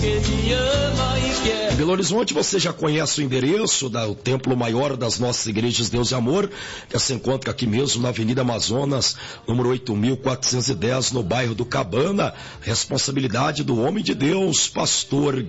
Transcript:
Em Belo Horizonte você já conhece o endereço do Templo Maior das Nossas Igrejas Deus e Amor, que se encontra aqui mesmo na Avenida Amazonas, número 8.410, no bairro do Cabana. Responsabilidade do homem de Deus, pastor